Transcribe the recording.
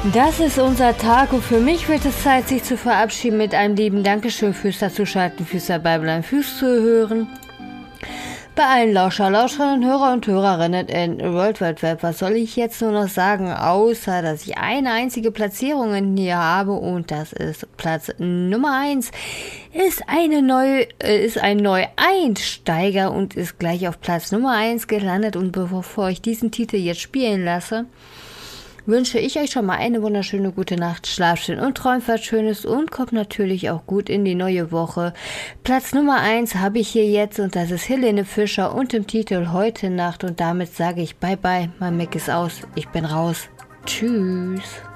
Das ist unser Tag und für mich wird es Zeit, sich zu verabschieden mit einem lieben Dankeschön fürs Dazuschalten, fürs Dabeibleiben, fürs Zuhören. Bei allen Lauscherinnen, Hörer und Hörerinnen in World Wide Web, was soll ich jetzt nur noch sagen, außer dass ich eine einzige Platzierung hier habe und das ist Platz Nummer 1. Ist ein Neueinsteiger und ist gleich auf Platz Nummer 1 gelandet und bevor ich diesen Titel jetzt spielen lasse, wünsche ich euch schon mal eine wunderschöne gute Nacht, schlaft schön und träumt was Schönes und kommt natürlich auch gut in die neue Woche. Platz Nummer 1 habe ich hier jetzt und das ist Helene Fischer und im Titel Heute Nacht und damit sage ich Bye Bye, mein Mic ist aus, ich bin raus. Tschüss.